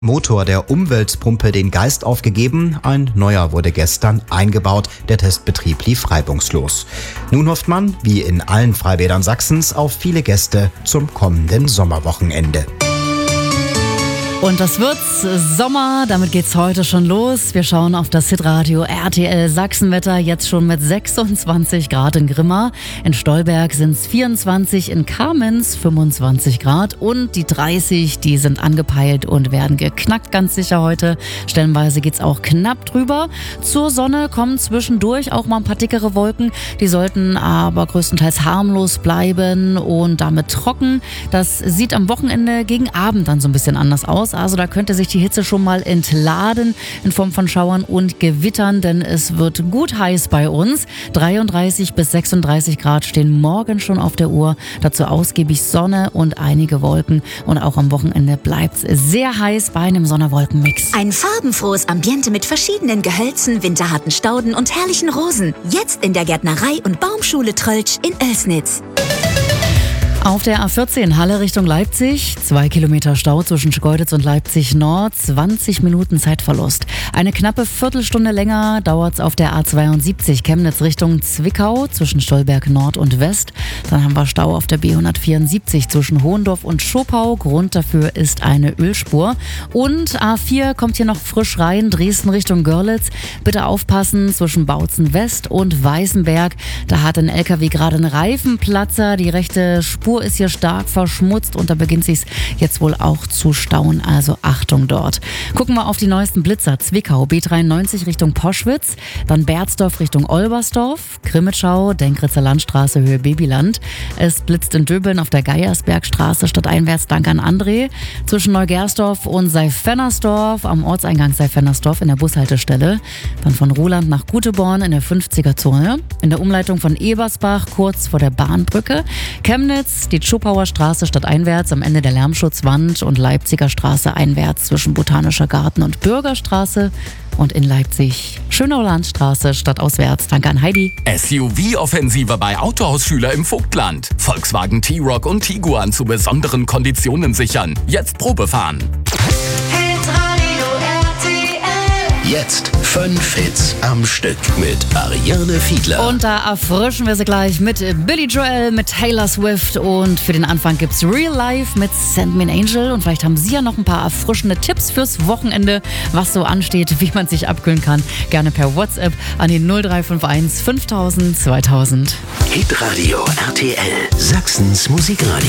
Motor der Umweltpumpe den Geist aufgegeben, ein neuer wurde gestern eingebaut, der Testbetrieb lief reibungslos. Nun hofft man, wie in allen Freibädern Sachsens, auf viele Gäste zum kommenden Sommerwochenende. Und das wird's Sommer, damit geht's heute schon los. Wir schauen auf das Hitradio RTL Sachsenwetter, jetzt schon mit 26 Grad in Grimma. In Stolberg sind's 24, in Kamenz 25 Grad und die 30, die sind angepeilt und werden geknackt ganz sicher heute. Stellenweise geht's auch knapp drüber. Zur Sonne kommen zwischendurch auch mal ein paar dickere Wolken. Die sollten aber größtenteils harmlos bleiben und damit trocken. Das sieht am Wochenende gegen Abend dann so ein bisschen anders aus. Also da könnte sich die Hitze schon mal entladen in Form von Schauern und Gewittern, denn es wird gut heiß bei uns. 33 bis 36 Grad stehen morgen schon auf der Uhr. Dazu ausgiebig Sonne und einige Wolken. Und auch am Wochenende bleibt es sehr heiß bei einem Sonne-Wolken-Mix. Ein farbenfrohes Ambiente mit verschiedenen Gehölzen, winterharten Stauden und herrlichen Rosen. Jetzt in der Gärtnerei und Baumschule Tröltsch in Oelsnitz. Auf der A14 Halle Richtung Leipzig, 2 Kilometer Stau zwischen Schkeuditz und Leipzig Nord, 20 Minuten Zeitverlust. Eine knappe Viertelstunde länger dauert's auf der A72 Chemnitz Richtung Zwickau zwischen Stolberg Nord und West. Dann haben wir Stau auf der B174 zwischen Hohendorf und Schopau. Grund dafür ist eine Ölspur. Und A4 kommt hier noch frisch rein, Dresden Richtung Görlitz. Bitte aufpassen zwischen Bautzen West und Weißenberg. Da hat ein LKW gerade einen Reifenplatzer, die rechte Spur ist hier stark verschmutzt und da beginnt sich's jetzt wohl auch zu stauen, also Achtung dort. Gucken wir auf die neuesten Blitzer. Zwickau, B93 Richtung Poschwitz, dann Berzdorf Richtung Olbersdorf, Grimmitschau, Denkritzer Landstraße Höhe Babyland. Es blitzt in Döbeln auf der Geiersbergstraße stadteinwärts, dank an André. Zwischen Neugersdorf und Seifennersdorf, am Ortseingang Seifennersdorf in der Bushaltestelle. Dann von Ruhland nach Guteborn in der 50er-Zone. In der Umleitung von Ebersbach, kurz vor der Bahnbrücke. Chemnitz, die Schopauer Straße stadteinwärts am Ende der Lärmschutzwand und Leipziger Straße einwärts zwischen Botanischer Garten und Bürgerstraße. Und in Leipzig Schönauer Landstraße stadtauswärts. Danke an Heidi. SUV-Offensive bei Autohausschüler im Vogtland. Volkswagen T-Roc und Tiguan zu besonderen Konditionen sichern. Jetzt Probefahren. Jetzt 5 Hits am Stück mit Ariane Fiedler. Und da erfrischen wir sie gleich mit Billy Joel, mit Taylor Swift und für den Anfang gibt's Real Life mit Send Me an Angel und vielleicht haben Sie ja noch ein paar erfrischende Tipps fürs Wochenende, was so ansteht, wie man sich abkühlen kann. Gerne per WhatsApp an die 0351 5000 2000. Hitradio RTL, Sachsens Musikradio.